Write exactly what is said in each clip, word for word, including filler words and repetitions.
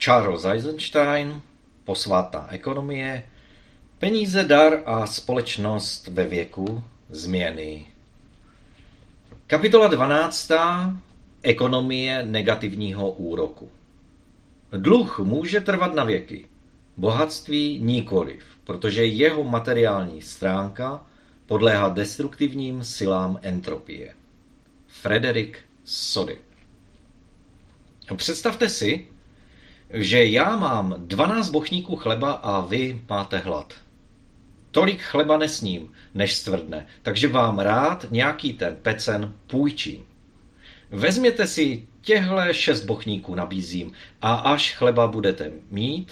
Charles Eisenstein, Posvátná ekonomie, peníze, dar a společnost ve věku změny. Kapitola dvanáctá. Ekonomie negativního úroku. Dluh může trvat na věky, bohatství nikoliv, protože jeho materiální stránka podléhá destruktivním silám entropie. Frederick Soddy. Představte si, že já mám dvanáct bochníků chleba a vy máte hlad. Tolik chleba nesním, než stvrdne, takže vám rád nějaký ten pecen půjčím. Vezměte si těhle šest bochníků, nabízím, a až chleba budete mít,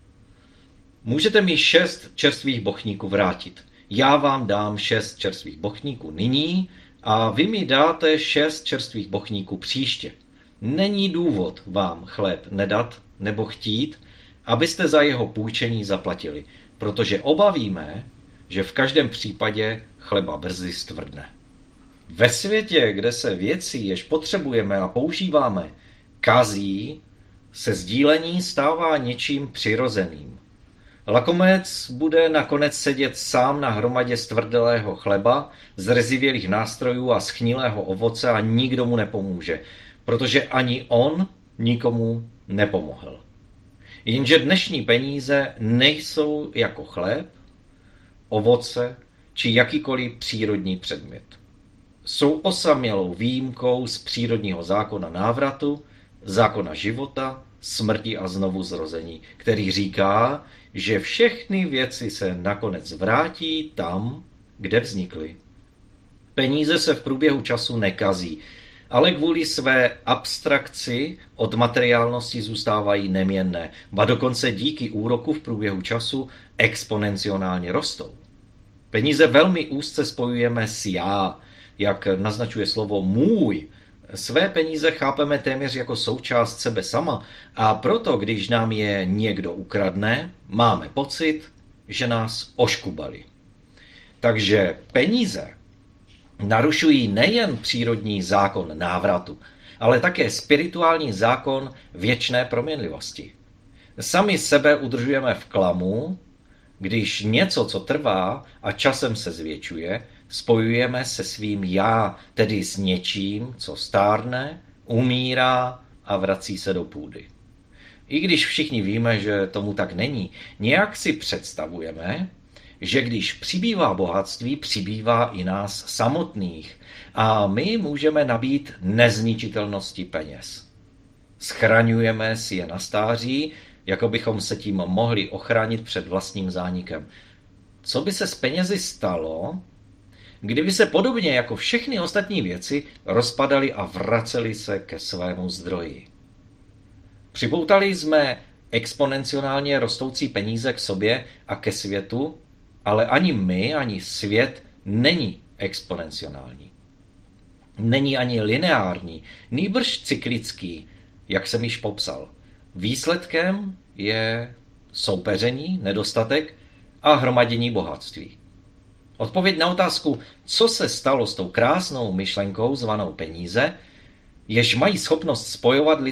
můžete mi šest čerstvých bochníků vrátit. Já vám dám šest čerstvých bochníků nyní a vy mi dáte šest čerstvých bochníků příště. Není důvod vám chléb nedat nebo chtít, abyste za jeho půjčení zaplatili, protože oba víme, že v každém případě chleba brzy stvrdne. Ve světě, kde se věci, jež potřebujeme a používáme, kazí, se sdílení stává něčím přirozeným. Lakomec bude nakonec sedět sám na hromadě stvrdelého chleba, zrezivělých nástrojů a schnilého ovoce a nikdo mu nepomůže, protože ani on nikomu nepomohl. Jenže dnešní peníze nejsou jako chléb, ovoce či jakýkoliv přírodní předmět. Jsou osamělou výjimkou z přírodního zákona návratu, zákona života, smrti a znovuzrození, který říká, že všechny věci se nakonec vrátí tam, kde vznikly. Peníze se v průběhu času nekazí, ale kvůli své abstrakci od materiálnosti zůstávají neměnné, ba dokonce díky úroku v průběhu času exponenciálně rostou. Peníze velmi úzce spojujeme s já, jak naznačuje slovo můj. Své peníze chápeme téměř jako součást sebe sama a proto, když nám je někdo ukradne, máme pocit, že nás oškubali. Takže peníze narušují nejen přírodní zákon návratu, ale také spirituální zákon věčné proměnlivosti. Sami sebe udržujeme v klamu, když něco, co trvá a časem se zvětšuje, spojujeme se svým já, tedy s něčím, co stárne, umírá a vrací se do půdy. I když všichni víme, že tomu tak není, nějak si představujeme, že když přibývá bohatství, přibývá i nás samotných a my můžeme nabít nezničitelnosti peněz. Schraňujeme si je na stáří, jako bychom se tím mohli ochránit před vlastním zánikem. Co by se s penězi stalo, kdyby se podobně jako všechny ostatní věci rozpadaly a vracely se ke svému zdroji? Připoutali jsme exponenciálně rostoucí peníze k sobě a ke světu, ale ani my, ani svět není exponenciální. Není ani lineární, nýbrž cyklický, jak jsem již popsal. Výsledkem je soupeření, nedostatek a hromadění bohatství. Odpověď na otázku, co se stalo s tou krásnou myšlenkou zvanou peníze, jež mají schopnost spojovat